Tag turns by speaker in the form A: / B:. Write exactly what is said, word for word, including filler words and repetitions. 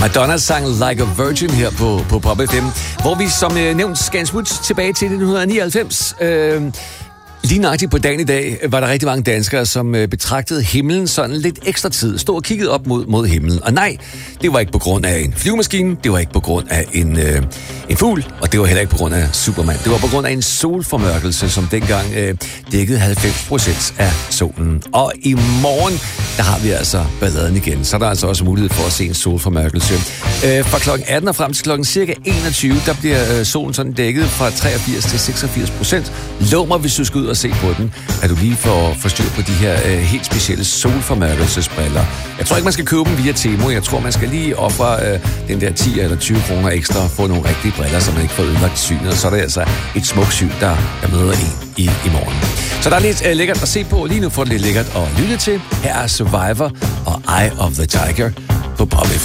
A: Madonna sang Like a Virgin her på, på Pop F M, hvor vi som øh, nævnt skal en smut tilbage til nitten nioghalvfems. Øh, Lige nøjagtigt på dagen i dag var der rigtig mange danskere, som øh, betragtede himlen sådan lidt ekstra tid. Stod og kiggede op mod, mod himlen. Og nej, det var ikke på grund af en flyvemaskine, det var ikke på grund af en, øh, en fugl, og det var heller ikke på grund af Superman. Det var på grund af en solformørkelse, som dengang øh, dækkede halvfems procent af solen. Og i morgen, der har vi altså balladen igen. Så er der altså også mulighed for at se en solformørkelse. Øh, fra klokken atten og frem til klokken cirka enogtyve, der bliver øh, solen sådan dækket fra treogfirs til seksogfirs procent. Lov mig, hvis du skal ud og se på den, at du lige får, får styr på de her øh, helt specielle solformørkelsesbriller. Jeg tror ikke, man skal købe dem via Temo. Jeg tror, man skal lige ofre øh, den der ti eller tyve kroner ekstra og få nogle rigtige briller, så man ikke får ødelagt synet. Og så er det altså et smukt syn, der, der møder en i, i morgen. Så der er lidt øh, lækkert at se på. Lige nu får det lidt lækkert at lytte til. Her er Survivor og Eye of the Tiger på Pop F M.